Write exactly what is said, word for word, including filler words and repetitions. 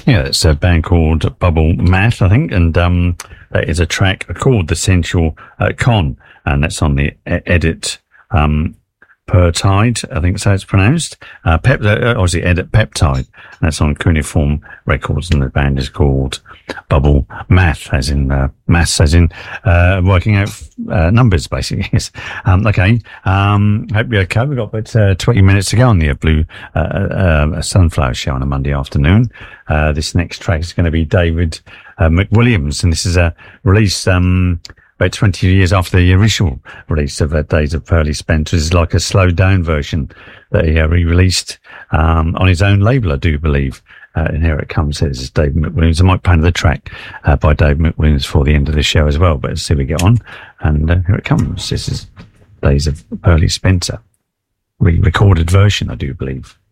Yeah, it's a band called Bubble Math, I think, and um, that is a track called The Sensual uh, Con, and that's on the e- edit um, Peptide, I think that's how it's pronounced. Uh, pep, uh, obviously, edit Peptide, and that's on Cuneiform Records, and the band is called Bubble Math, as in uh, maths, as in uh, working out uh, numbers, basically. Yes. Um, okay. Um, hope you're okay. We've got about uh, twenty minutes to go on the uh, Blue uh, uh, Sunflower Show on a Monday afternoon. Uh, this next track is going to be David uh, McWilliams, and this is a release um, about twenty years after the original release of uh, Days of Pearly Spencer. It's like a slowed down version that he uh, re-released um, on his own label, I do believe. Uh, and here it comes. This is David McWilliams. I might play the track uh, by David McWilliams for the end of the show as well, but let's see if we get on. And uh, here it comes. This is Days of Pearly Spencer, re-recorded version, I do believe.